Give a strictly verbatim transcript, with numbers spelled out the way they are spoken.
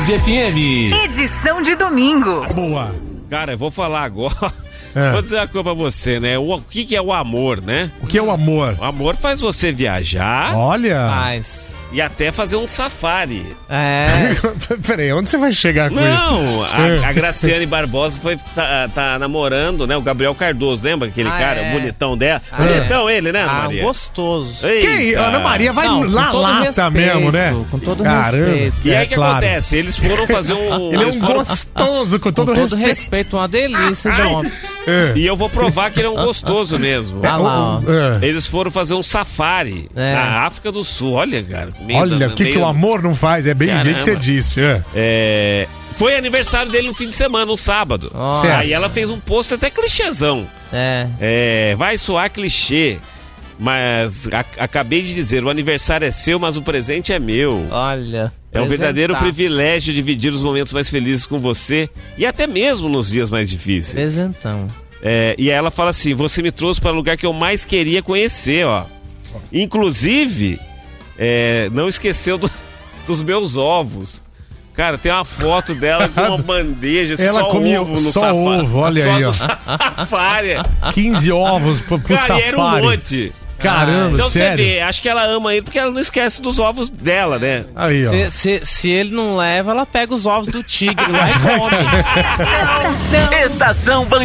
F M. Edição de domingo. Boa. Cara, eu vou falar agora. É. Vou dizer uma coisa pra você, né? O, o que, que é o amor, né? O que é o amor? O amor faz você viajar Olha. Mas... e até fazer um safari. É... Peraí, onde você vai chegar com Não, isso? a, a Graciane Barbosa foi, tá, tá namorando, né? O Gabriel Cardoso, lembra aquele Ah, cara, é. o bonitão dela? Ah, bonitão ele, né, Ana Ah, Maria? gostoso. Eita. Quem? Ana Maria vai Não, com lá, todo lata respeito, mesmo, né? com todo Caramba. respeito. E aí o É, que claro. acontece? Eles foram fazer um... Ele é eles um foram- gostoso, com Com todo, todo respeito. respeito, uma delícia de homem. É. E eu vou provar que ele é um gostoso mesmo. Ah lá, ó. É. Eles foram fazer um safari É. na África do Sul. Olha, cara. meio Olha, da- o que, que meio- o amor não faz? É bem bem que Caramba. você disse. É. É, foi aniversário dele no fim de semana, no sábado. Ó. Certo. Aí ela fez um post até clichêzão. É. É, vai soar clichê, mas a- acabei de dizer, o aniversário é seu, mas o presente é meu. Olha. É um verdadeiro presentaço. privilégio dividir os momentos mais felizes com você e até mesmo nos dias mais difíceis. Presentão. É, e aí ela fala assim, você me trouxe para o lugar que eu mais queria conhecer, ó. Inclusive, é, não esqueceu do- dos meus ovos. Cara, tem uma foto dela com uma bandeja, Ela só comia ovo no só safari. ovo, olha só aí, no ó. safari. quinze ovos pro, pro Cara, e era um safari. monte. Caramba, Então sério? você vê, acho que ela ama ele porque ela não esquece dos ovos dela, né? Aí, ó. Se, se, se ele não leva, ela pega os ovos do tigre lá e come. Estação. Estação Band